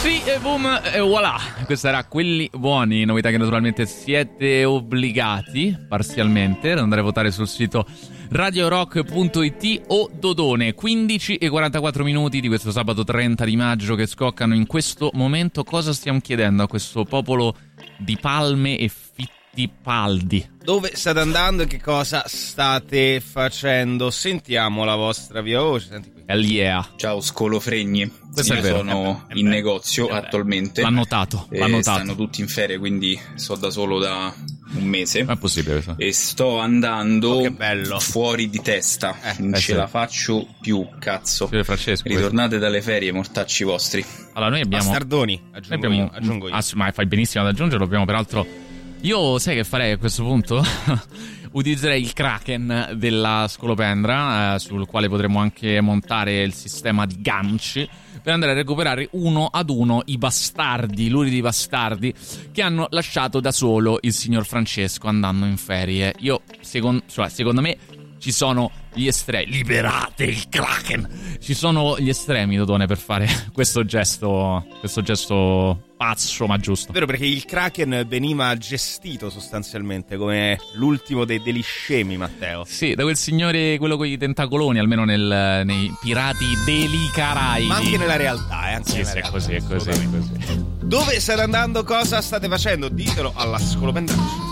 Sì, e boom, e voilà. Questo era Quelli Buoni, novità che naturalmente siete obbligati, parzialmente, ad andare a votare sul sito radiorock.it o Dodone. 15 e 44 minuti di questo sabato 30 di maggio che scoccano in questo momento. Cosa stiamo chiedendo a questo popolo di palme e fittipaldi? Dove state andando e che cosa state facendo? Sentiamo la vostra viva voce. Senti qui. Yeah. Ciao Scolofregni, Questo io è vero. sono in negozio attualmente. L'ha notato. Stanno tutti in ferie, quindi sto da solo da un mese. Ma è possibile questo? E sto andando che bello. fuori di testa. Non ce sì. la faccio più, cazzo. Sì, Francesco, Ritornate dalle ferie, mortacci vostri. Allora, noi abbiamo... Bastardoni, aggiungo io. Ah, sì, ma fai benissimo ad aggiungerlo. Abbiamo peraltro... Io sai che farei a questo punto? Utilizzerei il Kraken della Scolopendra, sul quale potremmo anche montare il sistema di ganci, per andare a recuperare uno ad uno i bastardi, luridi bastardi, che hanno lasciato da solo il signor Francesco andando in ferie. Secondo me ci sono gli estremi. Liberate il Kraken! Ci sono gli estremi, Dodone, per fare questo gesto pazzo ma giusto. È vero, perché il Kraken veniva gestito sostanzialmente come l'ultimo degli scemi, Matteo. Sì, da quel signore, quello con i tentacoloni, almeno nei Pirati dei Caraibi. Ma anche nella realtà, anche Sì, nella sì, è realtà, così. assolutamente. Dove state andando? Cosa state facendo? Ditelo alla Scolopendra.